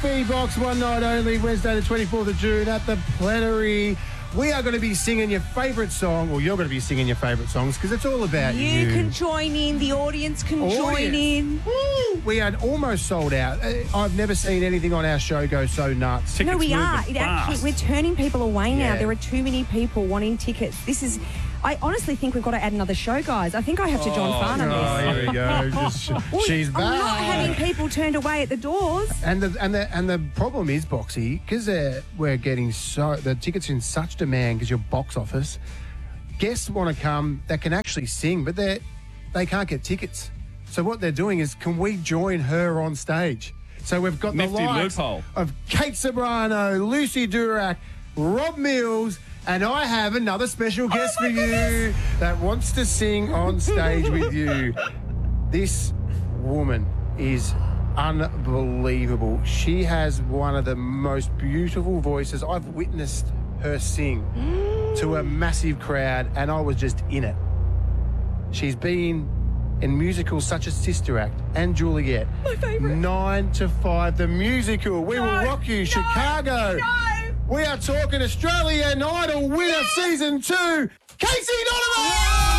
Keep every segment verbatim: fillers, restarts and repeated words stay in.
Fifi Box, one night only, Wednesday the twenty-fourth of June at the Plenary. We are going to be singing your favourite song, or you're going to be singing your favourite songs, because it's all about you. You can join in. The audience can audience. join in. Woo! We are almost sold out. I've never seen anything on our show go so nuts. Tickets no, we are. It actually, we're turning people away now. Yeah. There are too many people wanting tickets. This is... I honestly think we've got to add another show, guys. I think I have to John oh, Farnham oh, this. here we go. Just, well, she's I'm back. I'm not having people turned away at the doors. And the and the and the problem is, Boxy, because we're getting so the tickets are in such demand because your box office. Guests want to come that can actually sing, but they they can't get tickets. So what they're doing is, can we join her on stage? So we've got Nifty the likes loophole. of Kate Sobrano, Lucy Durack, Rob Mills. And I have another special guest oh for you goodness. that wants to sing on stage with you. This woman is unbelievable. She has one of the most beautiful voices. I've witnessed her sing mm. to a massive crowd, and I was just in it. She's been in musicals such as Sister Act and Juliet. My favourite. Nine to Five, the musical. We no, Will Rock You, no, Chicago. No. We are talking Australian Idol winner yes! season two, Casey Donovan!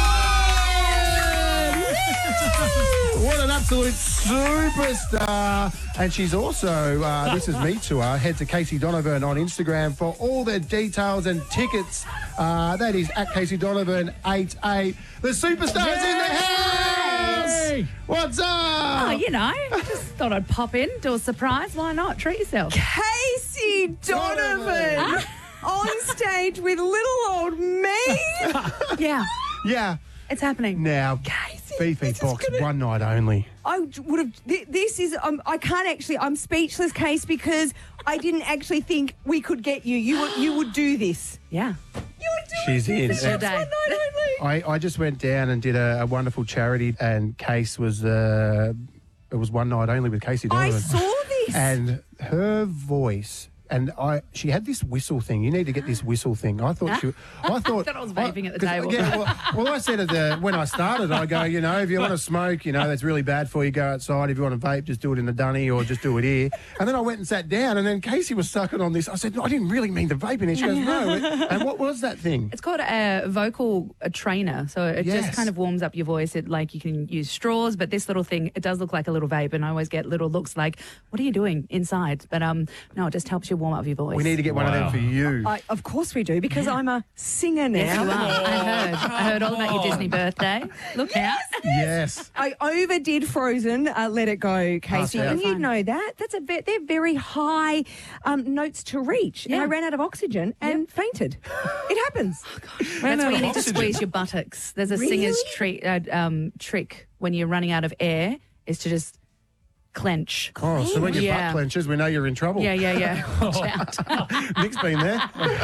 What an absolute superstar. And she's also, uh, this is me to her, head to Casey Donovan on Instagram for all the details and tickets. Uh, that is at Casey Donovan eighty-eight. The superstar's Yay! in the house! What's up? Oh, you know, just thought I'd pop in, do a surprise. Why not? Treat yourself. Casey Donovan Donovan. on stage with little old me. Yeah. Yeah. It's happening. Now, Casey, Fifi Box, gonna... one night only. I would have. This is. Um, I can't actually. I'm speechless, Case, because I didn't actually think we could get you. You would. You would do this. Yeah. You would do She's it. in. It's one night only. I, I just went down and did a, a wonderful charity, and Case was. Uh, it was one night only with Casey Donovan. I saw this. And her voice. And I, she had this whistle thing. You need to get this whistle thing. I thought she. I thought, I thought I was vaping I, at the table. Yeah, well, well, I said at the, when I started, I go, you know, if you want to smoke, you know, that's really bad for you. Go outside. If you want to vape, just do it in the dunny or just do it here. And then I went and sat down, and then Casey was sucking on this. I said, no, I didn't really mean the vaping. And she goes, no. And what was that thing? It's called a vocal a trainer. So it Yes. just kind of warms up your voice. It like you can use straws, but this little thing, it does look like a little vape, and I always get little looks like, what are you doing inside? But um, no, it just helps you warm up your voice. We need to get one Wow. of them for you. I, of course we do, because I'm a singer now. Yes, you are. I heard. I heard all about your Disney birthday. Look out. Yes. I overdid Frozen, uh, Let It Go, Casey, out. and you Fine. know that. That's a ve- they're very high um, notes to reach, and Yeah. I ran out of oxygen and fainted. It happens. That's where you need to oxygen. squeeze your buttocks. There's a Really? singer's tre- uh, um, trick when you're running out of air is to just clench. Oh, so when your Yeah. butt clenches, we know you're in trouble. Yeah, yeah, yeah. Watch out. Nick's been there.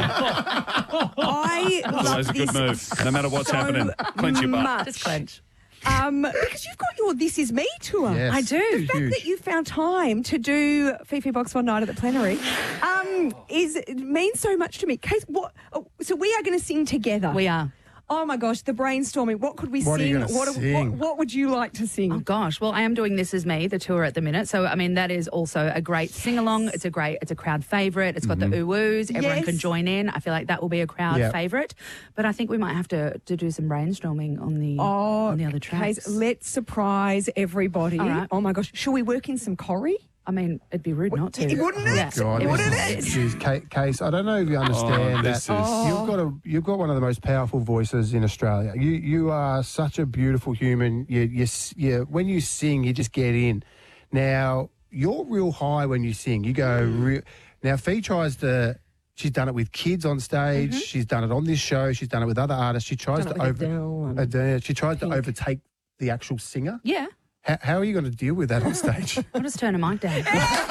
I Always love a good this move. No matter what's so happening, clench your butt. much. Just clench. Um, because you've got your This Is Me tour. Yes. I do. The fact Huge. that you found time to do Fifi Box one night at the Plenary um, is it means so much to me. Case, what? Oh, so we are going to sing together. We are. Oh my gosh, the brainstorming. What could we What are sing? you gonna what, sing? What, what would you like to sing? Oh, gosh. Well, I am doing This Is Me, the tour at the minute. So, I mean, that is also a great sing-along. It's a great, it's a crowd favourite. It's got Mm-hmm. the ooh-woos. Everyone Yes. can join in. I feel like that will be a crowd Yeah. favourite. But I think we might have to, to do some brainstorming on the, Oh, on the other tracks. Case, let's surprise everybody. All right. Oh my gosh, shall we work in some Corrie? I mean, it'd be rude not to. It wouldn't it? Yeah. God, It this wouldn't is- it? Geez, Ca- Case, I don't know if you understand Oh, that. this is- You've got a, you've got one of the most powerful voices in Australia. You, you are such a beautiful human. You, you, s- you, when you sing, you just get in. Now you're real high when you sing. You go real. Now Fee tries to. She's done it with kids on stage. She's done it on this show. She's done it with other artists. She tries Done it to with over. Adele and Adele. She tries Pink. to overtake the actual singer. Yeah. How, how are you going to deal with that on stage? I'll just turn a mic down.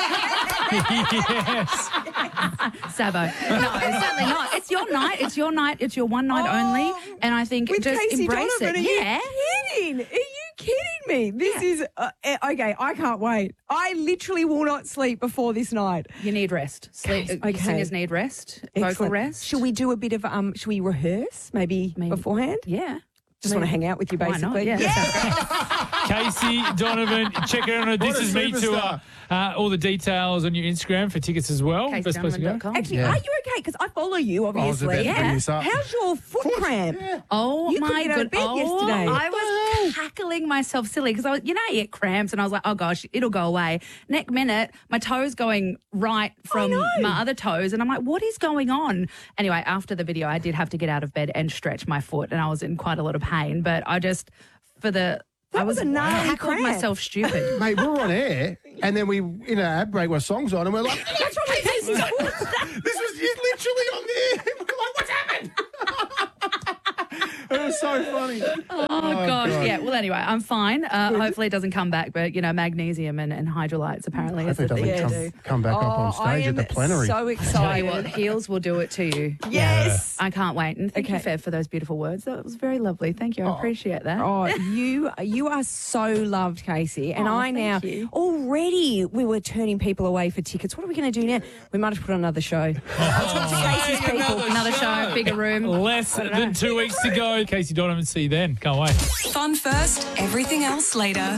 Yes. Sabo. No, it's certainly not. It's your night. It's your night. It's your one night Oh, only. And I think With just Casey embrace Donovan, it. are Yeah. you kidding? Are you kidding me? This is uh, eh, okay. I can't wait. I literally will not sleep before this night. You need rest. Sleep. Okay. Singers need rest. Vocal Excellent. rest. Should we do a bit of um? Should we rehearse maybe Maybe. beforehand? Yeah. Just want to hang out with you, Why basically. not? Yeah. Casey Donovan, check her out on a This a Is Me tour. superstar. Uh, all the details on your Instagram for tickets as well. casey Best place to donovan go. dot com. Actually, Yeah. are you okay? Because I follow you, I was obviously. about to bring this up. How's your foot cramp? Yeah. Oh You couldn't my get out of god! bed Oh, yesterday. I was cackling myself silly because I was, you know, I get cramps and I was like, oh gosh, it'll go away. Next minute, my toe's going right from know. my other toes, and I'm like, what is going on? Anyway, after the video, I did have to get out of bed and stretch my foot, and I was in quite a lot of pain. But I just for the That I was was a gnarly cackled cramp. myself stupid. Mate, we were on air, and then we, in our ad break, were songs on, and we're like, What's wrong with Casey's foot? this was you literally on there. We're like, what's happened? It was so funny. Oh, gosh, God. yeah. Well, anyway, I'm fine. Uh, hopefully it doesn't come back, but you know, magnesium and, and hydrolytes apparently is Hopefully the it thing doesn't to come, do. come back up on Oh, I stage at the am plenary. so Tell you excited. what, heels will do it to you. Yes. I can't wait. And thank you, Okay. Fev, for those beautiful words. That was very lovely. Thank you. I appreciate that. Oh, you you are so loved, Casey. And Oh, I thank now you. already we were turning people away for tickets. What are we going to do now? We might have to put on another show. Casey's people. Another show, bigger room. Less than two weeks to go. Casey Donovan, see you then. Can't wait. Fun first, everything else later.